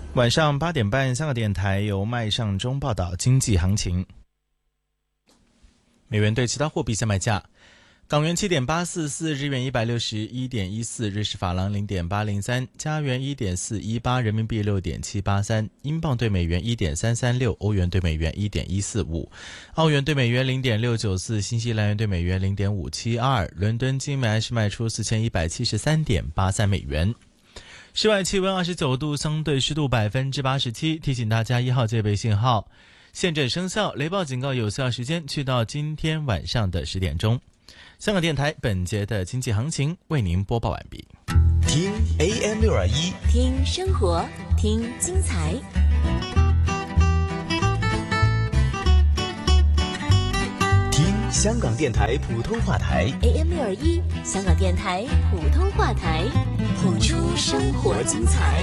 晚上8點半，香港電台由麥尚中報道經濟行情。美元對其他貨幣現賣價：港元7.844，日元161.14，瑞士法郎0.803，加元1.418，人民幣6.783，英鎊對美元1.336，歐元對美元1.145，澳元對美元0.694，新西蘭元對美元0.572。倫敦金每盎司賣出4173.83美元。室外氣溫29度，相對濕度87%。提醒大家1號戒備信號現正生效，雷暴警告有效時間去到今天晚上的10點鐘。香港電台本節的經濟行情為您播報完畢。 聽 AM621， 聽生活，聽精彩。 聽香港電台普通話台 AM621，香港電台普通話台，譜出生活精彩。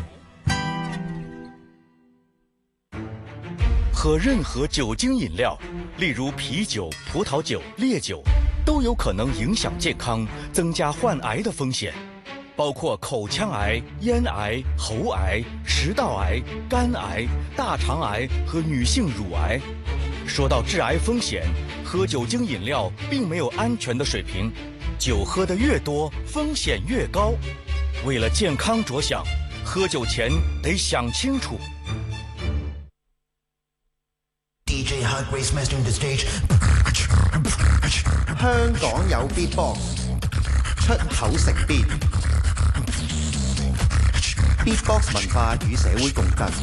喝任何酒精飲料，例如啤酒、葡萄酒、烈酒，都有可能影響健康，增加患癌的風險，包括口腔癌、咽癌、喉癌、食道癌、肝癌、大腸癌和女性乳癌。說到致癌風險，喝酒精飲料並沒有安全的水平，酒喝得越多，風險越高。為了健康着想，喝酒前得想清楚。 DJ Hot Grace mastering the stage。 香港有 Beatbox， 出口成邊。Beatbox 文化與社會共振。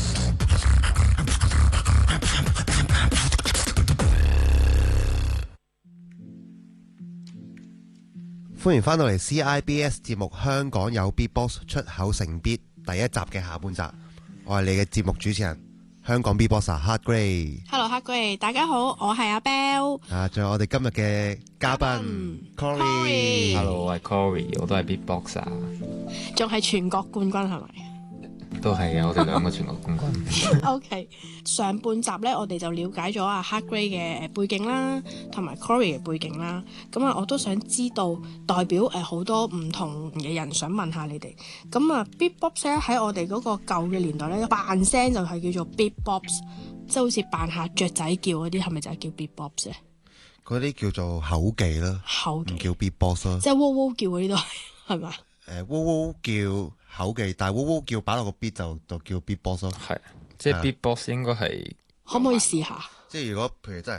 歡迎翻到嚟 CIBS 節目《香港有 Beatbox， 出口成 Beat》第一集嘅下半集，我係你嘅節目主持人。香港 Beatboxer Hot Grace。Hello Hot Grace， 大家好，我係阿 Bell。 仲有我哋今日嘅嘉賓 Cory。Hello， 我係 Cory， 我都係 Beatboxer。 仲係全國冠軍係咪？ 都係嘅，我哋兩個全國冠軍。 OK， 上半集咧，我哋就了解咗阿 Hot Grace 嘅背景啦，同埋 Cory 嘅背景啦。咁啊，我都想知道代表好多唔同嘅人，想問下你哋。咁啊 ，Beatbox 咧喺我哋嗰個舊嘅年代咧，扮聲就係叫做 Beatbox， 即係好似扮下雀仔叫嗰啲，係咪就係叫 Beatbox 咧？ 嗰啲叫做口技啦，唔叫 Beatbox 咯。 即係喔喔叫嗰啲都係咪？ 喔喔叫口技，但係喔喔叫擺落個 beat 就叫 Beatbox 咯。 係，即係 Beatbox 應該係。 可唔可以試下？即係如果譬如真係，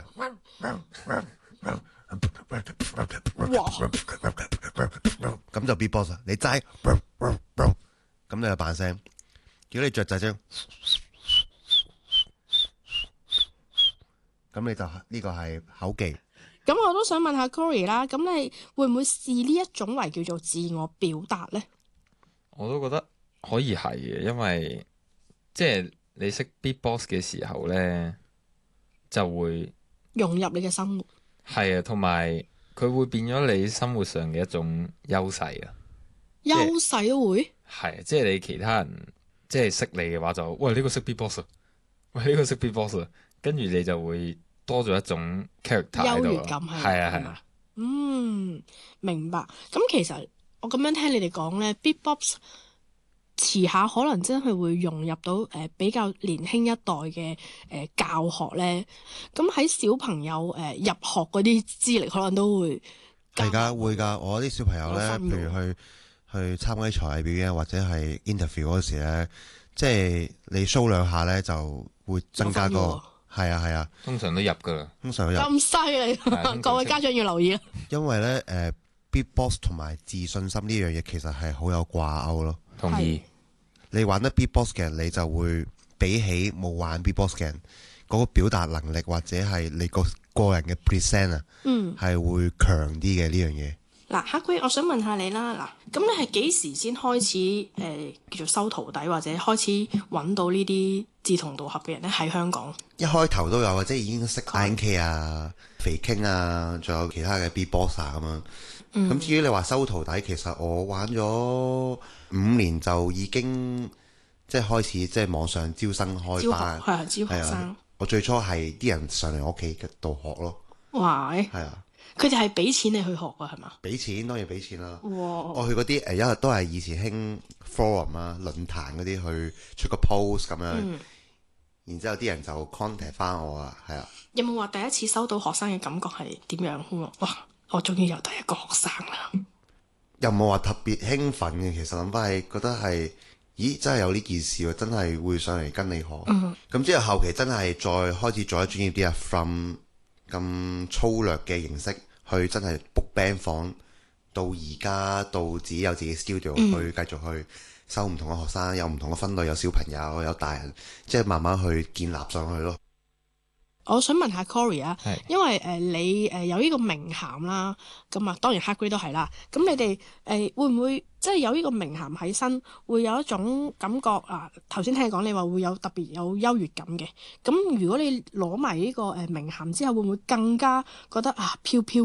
咁就 Beatbox。你齋咁你就扮聲。如果你雀仔聲，咁你就呢個係口技。 咁我都想問下 Cory 啦，咁你會唔會視呢一種為叫做自我表達呢？ 我都覺得可以係嘅，因為即係你識 Beatbox 嘅時候呢，就會融入你嘅生活。 係啊，同埋佢會變咗你生活上嘅一種優勢啊。 優勢都會？係， 即係你其他人即係識你嘅話就，喂呢個識 Beatbox， 喂呢個識 Beatbox， 跟住你就會多咗一種 character 喺度。優越感係啊。 明白。咁其實我咁樣聽你哋講呢 Beatbox 遲下可能真係會融入到比較年輕一代嘅教學呢。咁喺小朋友入學嗰啲資歷可能都會係㗎，會㗎。我啲小朋友呢，譬如去參加啲才藝表演或者係 interview 嗰時呢，即係你 show 兩下呢，就會增加個。係啊， 通常都入噶啦， 通常都入。 咁犀利，各位家長要留意啦。 因為咧，Beatbox 同埋自信心呢樣嘢其實係好有掛鈎咯。 同意。 你玩得 Beatbox 嘅人，你就會比起冇玩 Beatbox 嘅人，嗰個表達能力或者係你個人嘅 present 啊，係會強啲嘅呢樣嘢。 嗱，Hot Grace，我想問下你啦，咁你係幾時先開始叫做收徒弟，或者開始揾到呢啲志同道合嘅人咧？喺香港一開頭都有啊，即係已經識 INK 啊、肥 King 啊，仲有其他嘅 Beatboxer 咁樣。咁至於你話收徒弟，其實我玩咗5年就已經即係開始即係網上招生開班， 招學生。 我最初係啲人上嚟我屋企度學咯。 哇！ 係啊。 佢哋係俾錢你去學㗎係嘛？ 俾錢當然俾錢啦。 哇！ 我去嗰啲因為都係以前興 forum 啊論壇嗰啲去出個 post 咁樣，然之後啲人就 contact 翻我啊，係啊。 有冇話第一次收到學生嘅感覺係點樣？哇！我終於有第一個學生啦！ 又冇話特別興奮嘅，其實諗翻係覺得係，咦真係有呢件事喎，真係會上嚟跟你學。咁之後後期真係再開始做得專業啲啊 ，from 咁粗略嘅形式去真係 book band 房，到而家到自己有自己 studio 去繼續去收唔同嘅學生，有唔同嘅分類，有小朋友，有大人，即係慢慢去建立上去咯。 我想問下 Cory 啊，因為你有呢個名銜啦，咁啊當然 Heartbreak 都係啦。咁你哋會唔會即係有呢個名銜喺身，會有一種感覺啊？頭先聽你講你話會有特別有優越感嘅。咁如果你攞埋呢個名銜之後，會唔會更加覺得啊飄飄